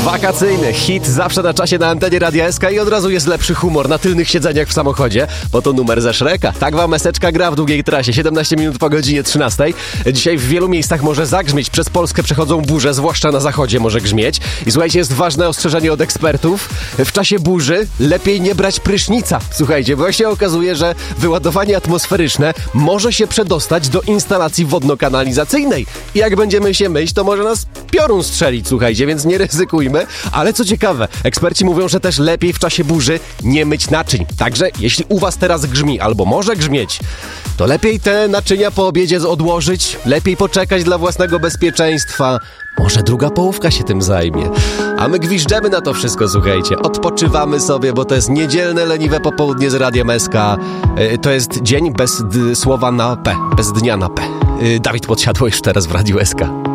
Wakacyjny hit zawsze na czasie na antenie Radia SK i od razu jest lepszy humor na tylnych siedzeniach w samochodzie, bo to numer ze Shreka. Tak wam eseczka gra w długiej trasie, 17 minut po godzinie 13. Dzisiaj w wielu miejscach może zagrzmieć, przez Polskę przechodzą burze, zwłaszcza na zachodzie może grzmieć. I słuchajcie, jest ważne ostrzeżenie od ekspertów. W czasie burzy lepiej nie brać prysznica. Słuchajcie, bo się okazuje, że wyładowanie atmosferyczne może się przedostać do instalacji wodno-kanalizacyjnej. I jak będziemy się myć, to może nas piorun strzelić, słuchajcie, więc nie ryzykujmy. Ale co ciekawe, eksperci mówią, że też lepiej w czasie burzy nie myć naczyń. Także jeśli u was teraz grzmi albo może grzmieć, to lepiej te naczynia po obiedzie odłożyć, lepiej poczekać dla własnego bezpieczeństwa. Może druga połówka się tym zajmie. A my gwiżdżemy na to wszystko, słuchajcie. Odpoczywamy sobie, bo to jest niedzielne, leniwe popołudnie z Radiem SK. To jest dzień bez słowa na P, bez dnia na P. Dawid Podsiadło już teraz w Radiu SK.